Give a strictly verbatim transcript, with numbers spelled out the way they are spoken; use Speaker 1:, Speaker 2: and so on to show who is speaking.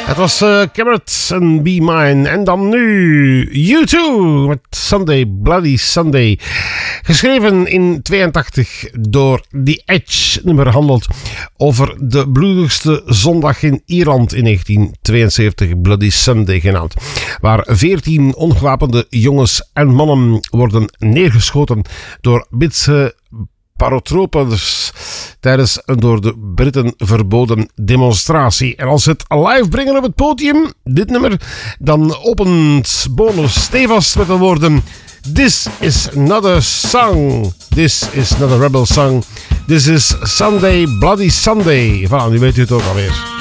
Speaker 1: Het was uh, Carrot en Be Mine. En dan nu U twee met Sunday, Bloody Sunday. Geschreven in tweeëntachtig door The Edge. Nummer handelt over de bloedigste zondag in Ierland in negentien tweeënzeventig. Bloody Sunday genaamd. Waar veertien ongewapende jongens en mannen worden neergeschoten door Britse parotropers tijdens een door de Britten verboden demonstratie. En als ze het live brengen op het podium, dit nummer, dan opent Bono stevast met de woorden: This is not a song. This is not a rebel song. This is Sunday, Bloody Sunday. Voilà, nu weet u het ook alweer.